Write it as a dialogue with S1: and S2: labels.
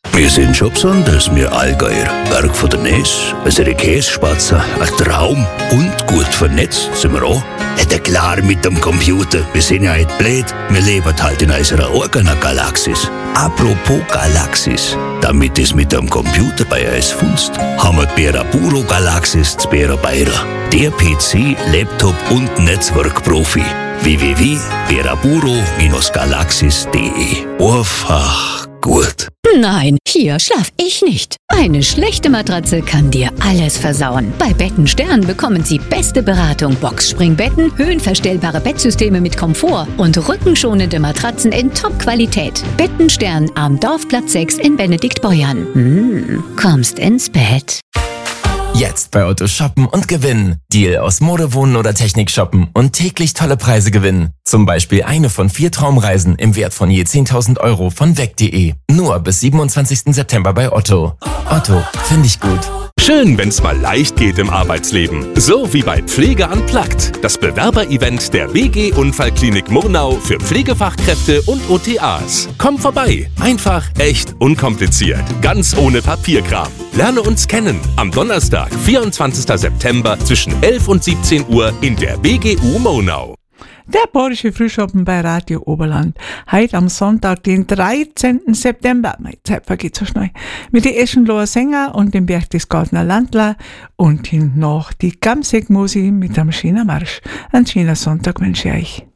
S1: Wir sind schon besonders, wir Allgäuer. Berg von der Ness, unsere Kässpatzen, ein Traum und gut vernetzt sind wir auch. Ja, klar mit dem Computer, wir sind ja nicht blöd, wir leben halt in unserer eigenen Galaxis. Apropos Galaxis, damit es mit dem Computer bei uns funzt, haben wir die Beraburo Galaxis zu Berabeira. Der PC, Laptop und Netzwerkprofi. www.beraburo-galaxis.de. Einfach gut.
S2: Nein, hier schlaf ich nicht. Eine schlechte Matratze kann dir alles versauen. Bei Bettenstern bekommen Sie beste Beratung, Boxspringbetten, höhenverstellbare Bettsysteme mit Komfort und rückenschonende Matratzen in Top-Qualität. Bettenstern am Dorfplatz 6 in Benediktbeuern. Kommst ins Bett.
S3: Jetzt bei Otto shoppen und gewinnen. Deal aus Mode, Wohnen oder Technik shoppen und täglich tolle Preise gewinnen. Zum Beispiel eine von 4 Traumreisen im Wert von je 10.000 Euro von weg.de. Nur bis 27. September bei Otto. Otto, finde ich gut.
S4: Schön, wenn's mal leicht geht im Arbeitsleben. So wie bei Pflege unplugged. Das Bewerberevent der WG Unfallklinik Murnau für Pflegefachkräfte und OTAs. Komm vorbei. Einfach, echt, unkompliziert. Ganz ohne Papierkram. Lerne uns kennen. Am Donnerstag, 24. September zwischen 11 und 17 Uhr in der WGU Murnau.
S5: Der Bayerische Frühschoppen bei Radio Oberland. Heute am Sonntag, den 13. September. Meine Zeit vergeht so schnell. Mit den Eschenloher Sänger und dem Berchtesgadener Landler und hin noch die Gamsegmusi mit einem schönen Marsch. Einen schönen Sonntag wünsche ich euch.